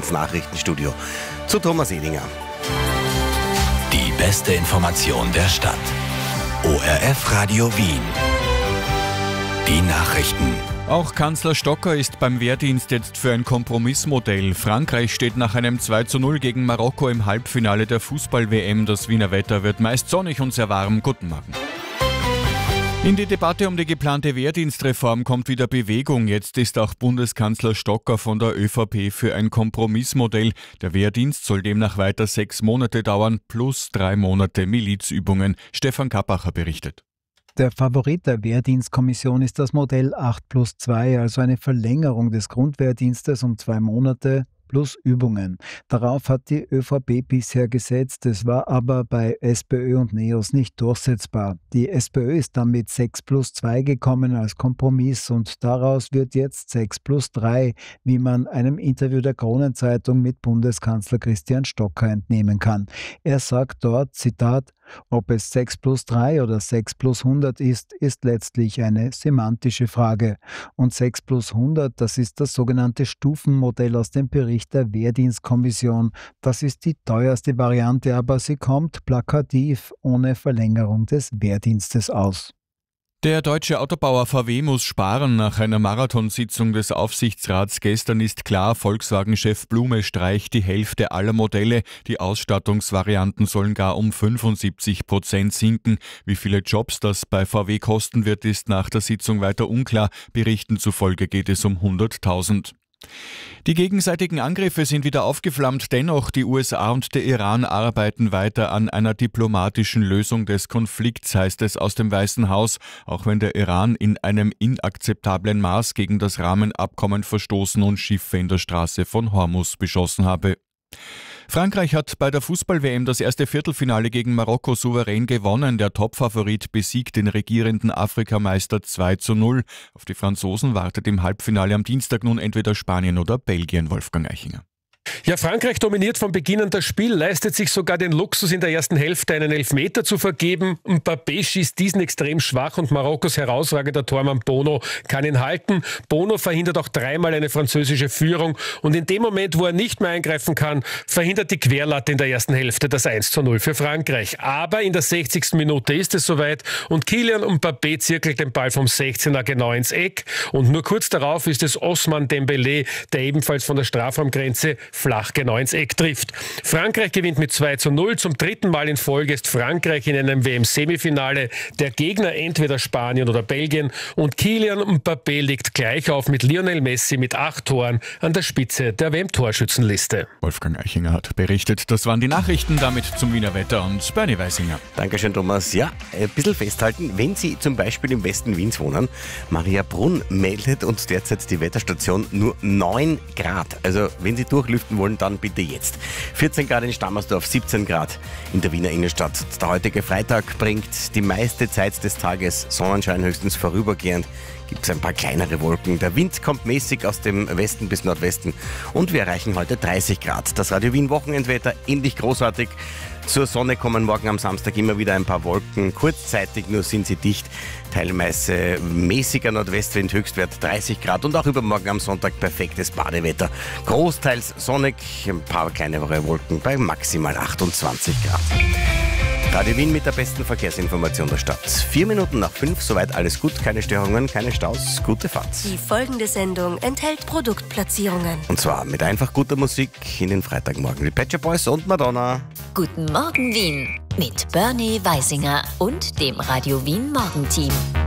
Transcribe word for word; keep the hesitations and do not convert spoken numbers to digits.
ins Nachrichtenstudio zu Thomas Edinger. Die beste Information der Stadt. O R F Radio Wien. Die Nachrichten. Auch Kanzler Stocker ist beim Wehrdienst jetzt für ein Kompromissmodell. Frankreich steht nach einem zwei zu null gegen Marokko im Halbfinale der Fußball-W M. Das Wiener Wetter wird meist sonnig und sehr warm. Guten Morgen. In die Debatte um die geplante Wehrdienstreform kommt wieder Bewegung. Jetzt ist auch Bundeskanzler Stocker von der ÖVP für ein Kompromissmodell. Der Wehrdienst soll demnach weiter sechs Monate dauern, plus drei Monate Milizübungen. Stefan Kappacher berichtet. Der Favorit der Wehrdienstkommission ist das Modell acht plus zwei, also eine Verlängerung des Grundwehrdienstes um zwei Monate plus Übungen. Darauf hat die ÖVP bisher gesetzt, es war aber bei SPÖ und NEOS nicht durchsetzbar. Die SPÖ ist dann mit sechs plus zwei gekommen als Kompromiss und daraus wird jetzt sechs plus drei, wie man einem Interview der Kronenzeitung mit Bundeskanzler Christian Stocker entnehmen kann. Er sagt dort, Zitat, ob es sechs plus drei oder sechs plus hundert ist, ist letztlich eine semantische Frage. Und sechs plus hundert, das ist das sogenannte Stufenmodell aus dem Bericht der Wehrdienstkommission. Das ist die teuerste Variante, aber sie kommt plakativ ohne Verlängerung des Wehrdienstes aus. Der deutsche Autobauer V W muss sparen. Nach einer Marathonsitzung des Aufsichtsrats gestern ist klar, Volkswagen-Chef Blume streicht die Hälfte aller Modelle. Die Ausstattungsvarianten sollen gar um fünfundsiebzig Prozent sinken. Wie viele Jobs das bei V W kosten wird, ist nach der Sitzung weiter unklar. Berichten zufolge geht es um hunderttausend. Die gegenseitigen Angriffe sind wieder aufgeflammt, dennoch die U S A und der Iran arbeiten weiter an einer diplomatischen Lösung des Konflikts, heißt es aus dem Weißen Haus, auch wenn der Iran in einem inakzeptablen Maß gegen das Rahmenabkommen verstoßen und Schiffe in der Straße von Hormuz beschossen habe. Frankreich hat bei der Fußball-W M das erste Viertelfinale gegen Marokko souverän gewonnen. Der Topfavorit besiegt den regierenden Afrikameister zwei zu null. Auf die Franzosen wartet im Halbfinale am Dienstag nun entweder Spanien oder Belgien, Wolfgang Eichinger. Ja, Frankreich dominiert von Beginn an das Spiel, leistet sich sogar den Luxus, in der ersten Hälfte einen Elfmeter zu vergeben. Mbappé schießt diesen extrem schwach und Marokkos herausragender Tormann Bono kann ihn halten. Bono verhindert auch dreimal eine französische Führung und in dem Moment, wo er nicht mehr eingreifen kann, verhindert die Querlatte in der ersten Hälfte das eins zu null für Frankreich. Aber in der sechzigsten Minute ist es soweit und Kylian Mbappé zirkelt den Ball vom sechzehner genau ins Eck und nur kurz darauf ist es Ousmane Dembélé, der ebenfalls von der Strafraumgrenze flach genau ins Eck trifft. Frankreich gewinnt mit zwei zu null. Zum dritten Mal in Folge ist Frankreich in einem W M-Semifinale. Der Gegner entweder Spanien oder Belgien. Und Kylian Mbappé liegt gleich auf mit Lionel Messi mit acht Toren an der Spitze der W M-Torschützenliste. Wolfgang Eichinger hat berichtet. Das waren die Nachrichten, damit zum Wiener Wetter und Bernie Weisinger. Dankeschön, Thomas. Ja, ein bisschen festhalten, wenn Sie zum Beispiel im Westen Wiens wohnen. Maria Brunn meldet uns derzeit die Wetterstation nur neun Grad. Also wenn Sie durchlüften wollen, dann bitte jetzt. vierzehn Grad in Stammersdorf, siebzehn Grad in der Wiener Innenstadt. Der heutige Freitag bringt die meiste Zeit des Tages Sonnenschein, höchstens vorübergehend. Gibt es ein paar kleinere Wolken. Der Wind kommt mäßig aus dem Westen bis Nordwesten und wir erreichen heute dreißig Grad. Das Radio Wien Wochenendwetter ähnlich großartig. Zur Sonne kommen morgen am Samstag immer wieder ein paar Wolken. Kurzzeitig nur sind sie dicht. Teilweise mäßiger Nordwestwind, Höchstwert dreißig Grad und auch übermorgen am Sonntag perfektes Badewetter. Großteils sonnig, ein paar kleinere Wolken bei maximal achtundzwanzig Grad. Radio Wien mit der besten Verkehrsinformation der Stadt. Vier Minuten nach fünf, soweit alles gut, keine Störungen, keine Staus, gute Fahrt. Die folgende Sendung enthält Produktplatzierungen. Und zwar mit einfach guter Musik in den Freitagmorgen. Die Pet Shop Boys und Madonna. Guten Morgen Wien mit Bernie Weisinger und dem Radio Wien Morgenteam.